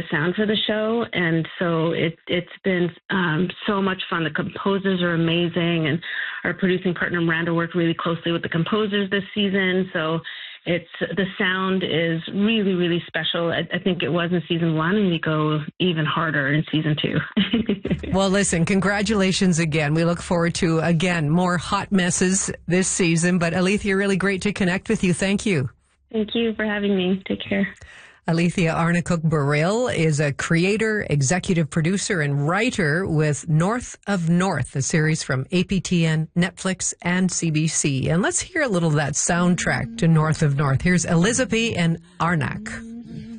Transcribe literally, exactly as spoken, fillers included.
sound for the show. And so it, it's been um, so much fun. The composers are amazing, and our producing partner Miranda worked really closely with the composers this season. So it's the sound is really, really special. I, I think it was in season one, and we go even harder in season two. Well, listen, congratulations again. We look forward to, again, more hot messes this season. But Alethea, really great to connect with you. Thank you. Thank you for having me. Take care. Alethea Arnacook-Burrill is a creator, executive producer, and writer with North of North, a series from A P T N, Netflix, and C B C. And let's hear a little of that soundtrack to North of North. Here's Elizabeth and Arnak.